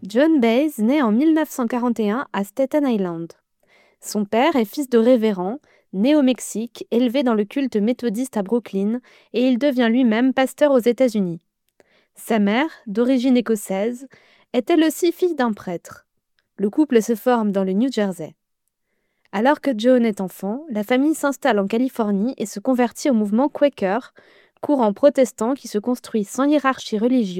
John Baez naît en 1941 à Staten Island. Son père est fils de révérend, né au Mexique, élevé dans le culte méthodiste à Brooklyn, et il devient lui-même pasteur aux États-Unis. Sa mère, d'origine écossaise, est elle aussi fille d'un prêtre. Le couple se forme dans le New Jersey. Alors que John est enfant, la famille s'installe en Californie et se convertit au mouvement Quaker, courant protestant qui se construit sans hiérarchie religieuse